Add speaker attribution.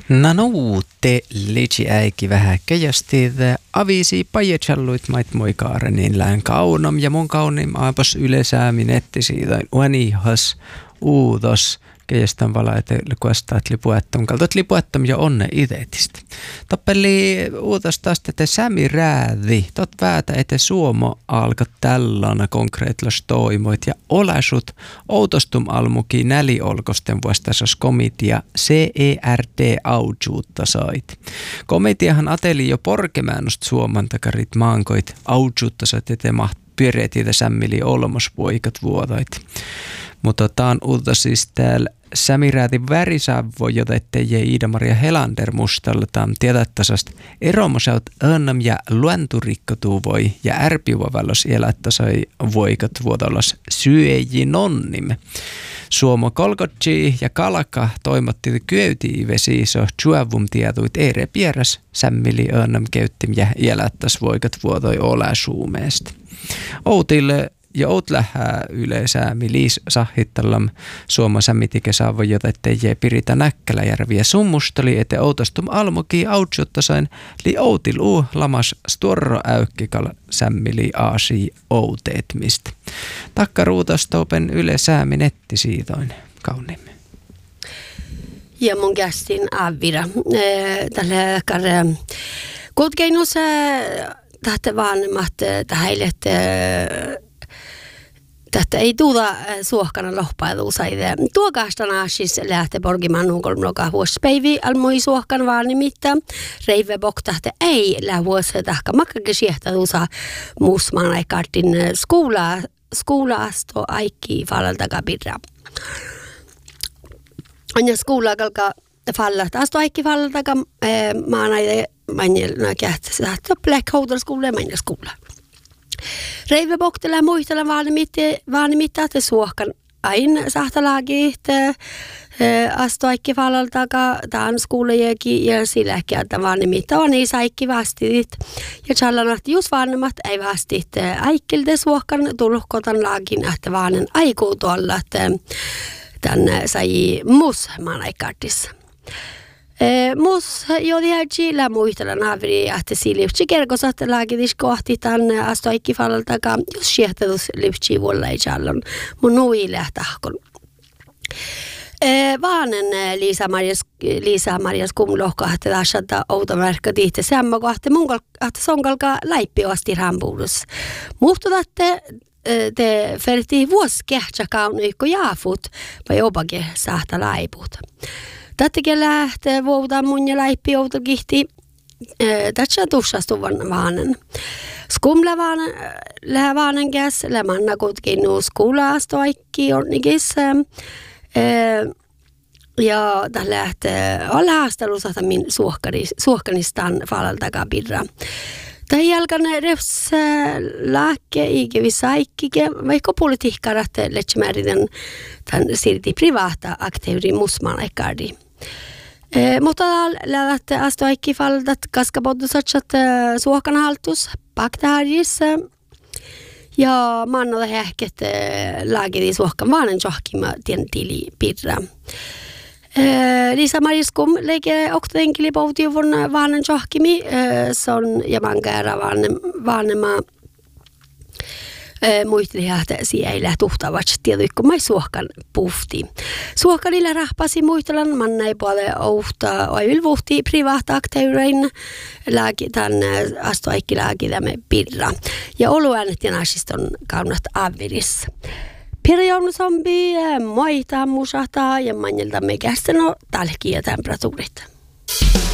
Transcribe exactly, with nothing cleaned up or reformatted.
Speaker 1: No nuutte liitsi äiki vähän kejasti avisi pajetsalluit mait moikaarenin lään kaunom ja mun kaunim aapas ylesäämin etti siitä uanihas uudos kejestan vala ete kuestaat lipuettom kaltot lipuettom ja onne idetistä. Tappeli uutos taas ete sämi räädi tot väätä ete suomo alka tällana konkreetlas toimoit ja olasut outostum almuki näliolkosten vuostasas komitia C E R D aujuutta sait. Komitiahan ateli jo porkemäännust suoman takarit maankoit aujuutta sait ete maht pyöreetiitä sämmili olmospoikat vuodoit. Mutta taan uutta siis täällä sämiräätin värisavvo, jota ettei Iida-Maria Helander mustalla tam tietättäsästä eromosaut önnam ja luenturikkotuu ja ärpiuvavallos elättäsai voikat vuodollas syöji nonnim. Suomo kolkotsi ja kalaka toimotti kyötii vesiiso juovum tietuit ere pieräs sämmili önnam käyttim ja elättäs voikat vuodoi oläsuumeesta. Outille ja oot lähää yleisäämi liis sahittallam Suomen sämitike saavo, jota ettei jee piritä Näkkäläjärviä summusteli, ette outostum almuki autsuttasain li outil uu lamas storro äykkikal sämmili aasi outeetmistä. Takkaruutastopen yleisäämi netti siidoin kauniimmin.
Speaker 2: Ja mun kästin avvira. Tällä karre kutkeinus tahte vanhemmat tähäilet Tätä ei tuuta suohkana lohpailu saide. Tuo kahtana siis lähtee porgimaan nunkol bloga vuospäivi almoi suohkan vaan nimittäin. Reive boktahte ei lähuossa tahka makkakin siehtätuusa muusmaan aikartin skuula, skuulaasto aikki fallalta kapirra. Ja skuula kalka fallalta asto aikki fallalta maana ja manjelna kähtä. Sahto Black Hotel skuula ja manja skuula. Reive boktella muistella vaan nimittäin, että suohkan aina sahtalaagi, että astoikki falaltaka, tämän skuulejekin ja silläkin, että vaan nimittäin on niin saikki vastit. Ja tjallanat just vanhemmat ei vastit aikilta suohkan tulkotan laagin, että vaan aikuu tuolla, että tämän sai mus maanaikartissa. Mus jodi härtsillä muistella naaviri, että si livtsi kerkosat lääkitis kohti tänne astoikki falaltaka, jos siehtätus livtsi vuolla ei tjallon mun nui lähtähkon. Vaanen Liisa-Marias Liisa-Marias kumlohka, että tässä outomerkka tihti semmo kohti mun että sonkalka läippioasti rampuudus. Muhtudatte te ferti vuosi kähtsäkaun yikko jaafut, vai jopakin sahta laiput. Tätäkin lähtee vuotaan mun ja läippi outo kihti. Tässä tussastuu vaanen. Skumla vaanen, lähe vaanen käs, lämänna kutkin nuu skuulaasto aikki onnikis. Ja tämä lähtee olla haastelussa min suohkanistaan falaltakaan pirra. Tämän jälkeen refs lääke ikivissä aikkikin, vaikka politiikkaa lähtee lehtsimääritän tämän silti privaata aktiivri musmaan aikardi. E, mutta lähtee astoikki faldat kaskapoddusatsat suohkan haltus paktaharjissa. Ja mannolla hehket lääketi suohkan vaanen johkima tien tili pirra. Liisa-Marias kum lege oktoenkili poutiuvun vaanen johkimi. Se on ja mankäärä vaanema muisteli, että siellä ei lähti tuhtavat tietysti, kun mä suohkan puhti. Suohkanilla rahpasi muistelan, man ei puole ouhta oivil vuhti privaata aktiivirein lääki tämän astoikki lääkilämme pirra. Ja oluäänet ja naisiston kaunat avvirissa. Pirjounusompi, moita musahtaa ja manjeltamme kästeno talkia temperatuurit.